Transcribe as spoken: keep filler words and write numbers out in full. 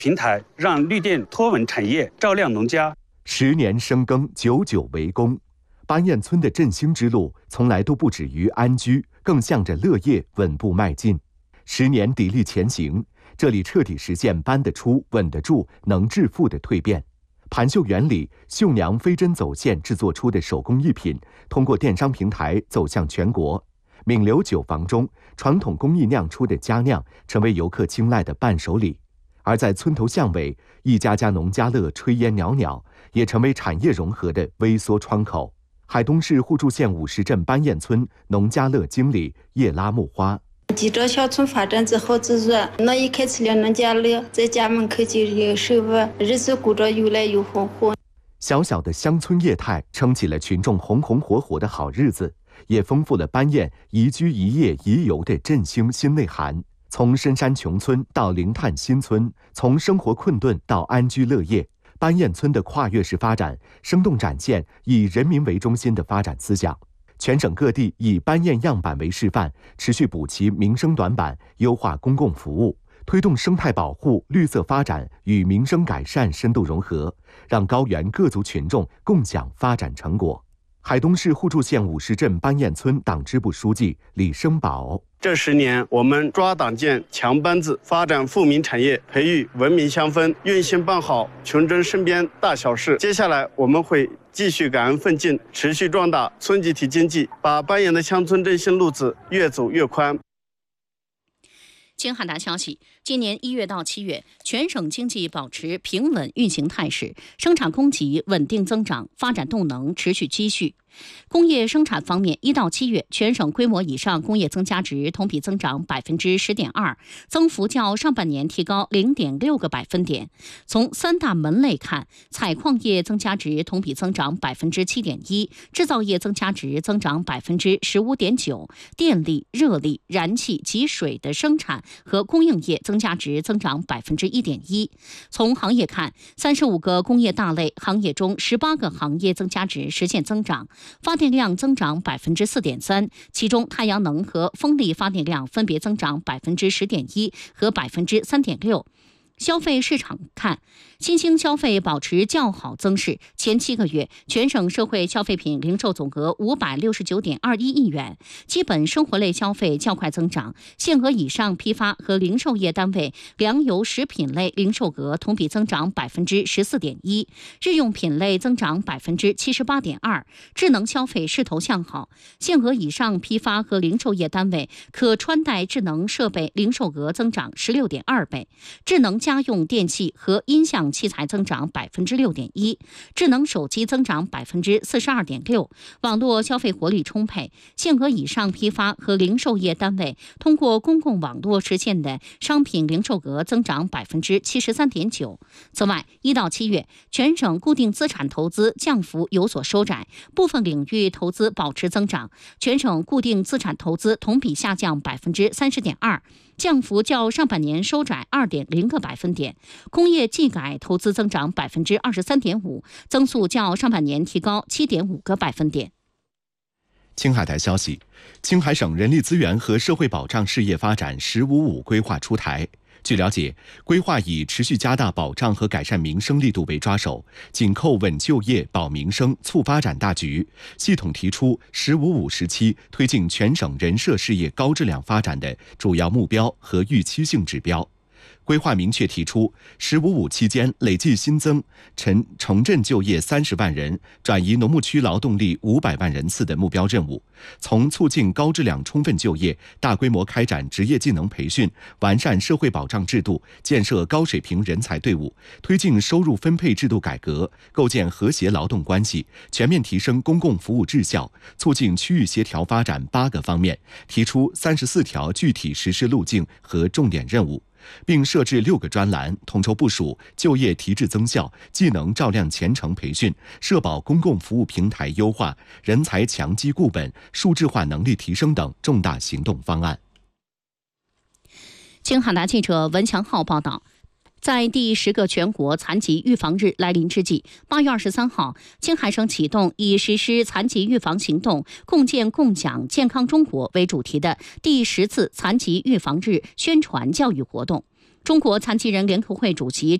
平台，让绿电脱稳产业照亮农家。 十年深耕，久久为功。班堰村的振兴之路从来都不止于安居，更向着乐业稳步迈进。十年砥砺前行，这里彻底实现搬得出、稳得住、能致富的蜕变。盘绣园里，绣娘飞针走线制作出的手工艺品，通过电商平台走向全国。闽流酒坊中，传统工艺酿出的佳酿成为游客青睐的伴手礼。而在村头巷尾，一家家农家乐炊烟袅袅，也成为产业融合的微缩窗口。海东市互助县五十镇班堰村农家乐经理叶拉木花。 记着小村发展之后自说，那一开始了农家乐，在家门口就有收入，日子过着又来又红火。 小小的乡村业态撑起了群众红红火火的好日子，也丰富了班堰宜居宜业宜游的振兴新内涵。从深山穷村到零碳新村，从生活困顿到安居乐业，班堰村的跨越式发展生动展现以人民为中心的发展思想。全省各地以班堰样板为示范，持续补齐民生短板，优化公共服务，推动生态保护、绿色发展与民生改善深度融合，让高原各族群众共享发展成果。海东市互助县五十镇班堰村党支部书记李生宝： 这十年，我们抓党建、强班子，发展富民产业，培育文明乡风，用心办好群众身边大小事。接下来，我们会继续感恩奋进，持续壮大村集体经济，把班堰的乡村振兴路子越走越宽。 经海达消息，今年一月到七月，全省经济保持平稳运行态势，生产供给稳定增长，发展动能持续积蓄。工业生产方面，一到七月，全省规模以上工业增加值同比增长百分之十点二，增幅较上半年提高零点六个百分点。从三大门类看，采矿业增加值同比增长百分之七点一，制造业增加值增长百分之十五点九，电力、热力、燃气及水的生产和供应业增加值增长百分之一点一。从行业看，三十五个工业大类行业中，十八个行业增加值实现增长。发电量增长百分之四点三，其中太阳能和风力发电量分别增长百分之十点一和百分之三点六。消费市场看，新兴消费保持较好增势。前七个月，全省社会消费品零售总额五百六十九点二一亿元，基本生活类消费较快增长。限额以上批发和零售业单位粮油食品类零售额同比增长百分之十四点一，日用品类增长百分之七十八点二。智能消费势头向好，限额以上批发和零售业单位可穿戴智能设备零售额增长十六点二倍，智能家用电器和音像器材增长百分之六点一，智能手机增长百分之四十二点六，网络消费活力充沛。限额以上批发和零售业单位通过公共网络实现的商品零售额增长百分之七十三点九。此外，一到七月，全省固定资产投资降幅有所收窄，部分领域投资保持增长。全省固定资产投资同比下降百分之三十点二。降幅较上半年收窄二点零个百分点，工业技改投资增长百分之二十三点五，增速较上半年提高七点五个百分点。 青海台消息，青海省人力资源和社会保障事业发展“十五五”规划出台。据了解，规划以持续加大保障和改善民生力度为抓手，紧扣稳就业、保民生、促发展大局，系统提出“十五五”时期推进全省人社事业高质量发展的主要目标和预期性指标。规划明确提出，“十五五”期间累计新增城城镇就业三十万人，转移农牧区劳动力五百万人次的目标任务。从促进高质量充分就业、大规模开展职业技能培训、完善社会保障制度、建设高水平人才队伍，推进收入分配制度改革，构建和谐劳动关系，全面提升公共服务质效，促进区域协调发展八个方面，提出三十四条具体实施路径和重点任务。并设置六个专栏，统筹部署就业提质增效、技能照亮前程培训、社保公共服务平台优化、人才强基固本、数字化能力提升等重大行动方案。 青海达记者文强浩报道。在第十个全国残疾预防日来临之际，八月二十三号，青海省启动以实施残疾预防行动、共建共享健康中国为主题的第十次残疾预防日宣传教育活动。 中国残疾人联合会主席